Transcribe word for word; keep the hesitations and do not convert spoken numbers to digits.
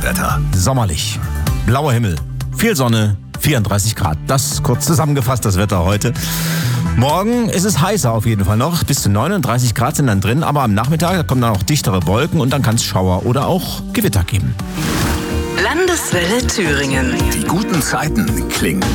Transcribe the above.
Wetter. Sommerlich, blauer Himmel, viel Sonne, vierunddreißig Grad. Das kurz zusammengefasst, das Wetter heute. Morgen ist es heißer auf jeden Fall noch. Bis zu neununddreißig Grad sind dann drin. Aber am Nachmittag kommen dann auch dichtere Wolken und dann kann es Schauer oder auch Gewitter geben. Landeswelle Thüringen. Die guten Zeiten klingen